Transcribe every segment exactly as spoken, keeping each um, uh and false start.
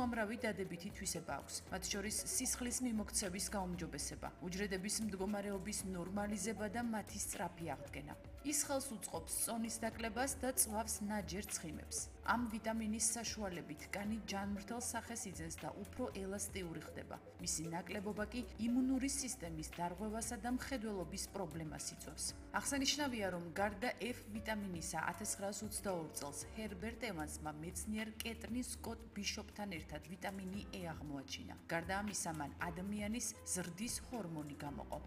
უამრავი დადებითი თვისება აქვს, მათ შორის სისხლის მიმოქცევის გაუმჯობესება, უჯრედების მდგომარეობის ნორმალიზება და მათი სწრაფი აღდგენა. ის ხელს უწყობს წონის დაკლებას და წვავს ნაჯერ ცხიმებს. ამ ვიტამინის საშუალებით კანი ჯანმრთელ სახეს იძენს და უფრო ელასტიური ხდება. მისი ნაკლებობა კი იმუნური სისტემის დარღვევასა და მხედველობის პრობლემას იწვევს. აღსანიშნავია, რომ გარდა F ვიტამინისა ათას ცხრაას ოცდაორი წელს ჰერბერტ ევანსმა მეცნიერ კეტრინ სკოტ ბიშოპთან ერთად ვიტამინი E აღმოაჩინა. გარდა ამისა, მან ადამიანის ზრდის ჰორმონი გამოყო.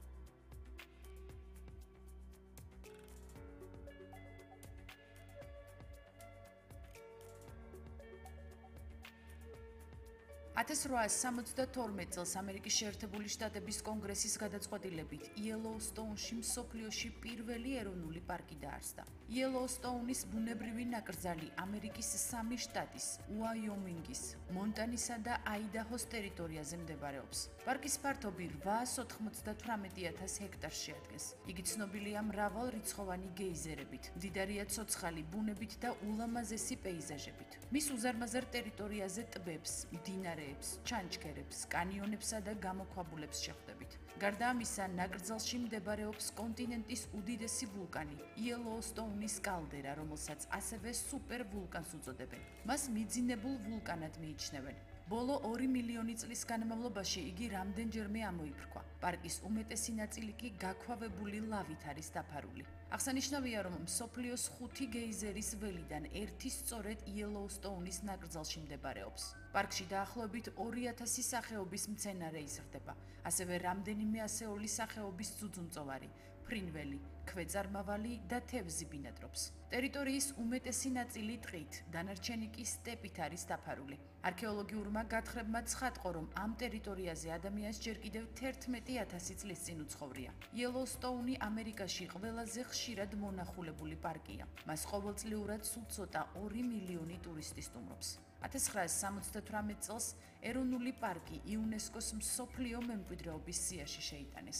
ათას რვაას სამოცდათორმეტ წელს ამერიკის შეერთებული შტატების კონგრესის გადაწყვეტილებით იელოუსტოუნში მსოფლიოში პირველი ეროვნული პარკი დაარსდა. იელოუსტოუნის ბუნებრივი ნაკრძალი ამერიკის სამი შტატის, უაიომინგის, მონტანისა და აიდაჰოს ტერიტორიაზე მდებარეობს. პარკის ფართობი რვაას ოთხმოცდათვრამეტი ათას ჰექტარს შეადგენს. იგი ცნობილია მრავალრიცხოვანი გეიზერებით, მდიდარია ცოცხალი ბუნებით და ულამაზესი პეიზაჟებით. მის უზარმაზარ ტერიტორიაზე ტბებს, მდინარეებს, ჩანჩქერებს, კანიონებსა და გამოქვაბულებს შეხვდებით. გარდა ამისა, ნაკრძალში მდებარეობს კონტინენტის უდიდესი ვულკანი, იელოუსტოუნის კალდერა, რომელსაც ასევე სუპერ ვულკანს უწოდებენ. მას მიძინებულ ვულკანად მიიჩნევენ. ბოლო ორი მილიონი წლის განმავლობაში იგი რამდენჯერმე ამოიფრქვა. პარკის უმეტესი ნაწილი კი გაქვავებული ლავით არის დაფარული. აღსანიშნავია, რომ მსოფლიოს ხუთი გეიზერის ველიდან ერთი სწორედ იელოუსტოუნის ნაკრძალში მდებარეობს. პარკში დაახლოებით ორი ათასი სახეობის მცენარე იზრდება, ასევე რამდენიმე ასეული სახეობის ძუძუმწოვარი, ფრინველი, ქვეწარმავალი და თევზი ბინადრობს. ტერიტორიის უმეტესი ნაწილი ტყით, დანარჩენი კი სტეპით არის დაფარული. არქეოლოგიურმა გათხრებმა ცხადყო, რომ ამ ტერიტორიაზე ადამიანს ჯერ კიდევ თერთმეტი ათასი წლის წინ უცხოვრია. იელოუსტოუნი ამერიკაში ყველაზე ხშირად მონახულებული პარკია. მას ყოველწლიურად სულ ცოტა ორი მილიონი ტურისტი სტუმრობს. ათას ცხრაას სამოცდათვრამეტ წელს ეროვნული პარკი იუნესკოს მსოფლიო მემკვიდრეობის სიაში შეიტანეს.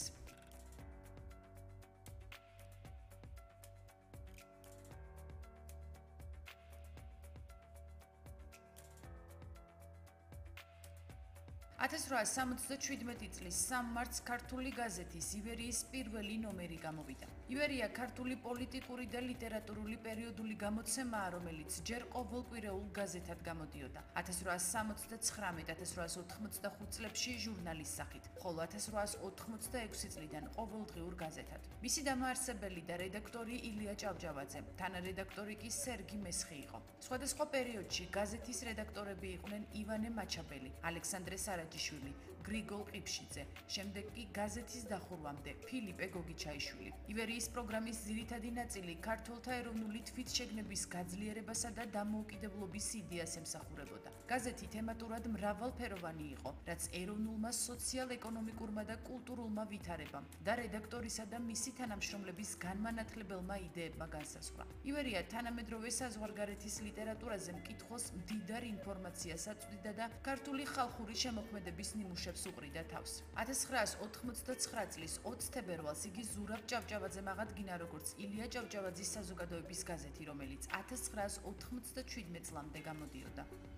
ათას რვაას სამოცდაშვიდმეტი წლის სამი მარტს ქართული გაზეთის ივერიის პირველი ნომერი გამოვიდა. ივერია ქართული პოლიტიკური და ლიტერატურული პერიოდული გამოცემაა, რომელიც ჯერ ყოველკვირეულ გაზეთად გამოდიოდა. ათას რვაას სამოცდაცხრამეტ ათას რვაას ოთხმოცდახუთ წლებში ჟურნალის სახით, ხოლო ათას რვაას ოთხმოცდაექვსი წლიდან ყოველდღიურ გაზეთად. მისი დამაარსებელი და რედაქტორი ილია ჭავჭავაძე, თანარედაქტორი კი სერგი მესხი იყო. სხვადასხვა პერიოდში გაზეთის რედაქტორები იყვნენ ივანე მაჩაბელი, ალექსანდრე სარაჯიშვილი, გრიგოლ ყიფშიძე, შემდეგ კი გაზეთის დახურვამდე ფილიპე გოგიჩაიშვილი. ივერიის პროგრამის ძირითადი ნაწილი ქართველთა ეროვნული თვითშეგნების გაძლიერებასა და დამოუკიდებლობის იდეას ემსახურებოდა. გაზეთი თემატურად მრავალფეროვანი იყო, რაც ეროვნულმა სოციალ-ეკონომიკურმა და კულტურულმა ვითარებამ და რედაქტორისა და მისი თანამშრომლების განმანათლებელმა იდეებმა განსაზღვრა. ივერია თანამედროვე საზღვარგარეთის ლიტერატურაზე მკითხველს მდიდარ ინფორმაციას აწვდიდა და ქართული ხალხური შემოქმედების ნიმუშებს უყრიდა თავს. ათას ცხრაას ოთხმოცდაცხრა წლის ოცს თებერვალს იგი ზურაბ ჭავჭავაძემ აღადგინა როგორც ილია ჭავჭავაძის საზოგადოების გაზეთი, რომელიც ათას ცხრაას ოთხმოცდაშვიდმეტ წლამდე გამოდიოდა.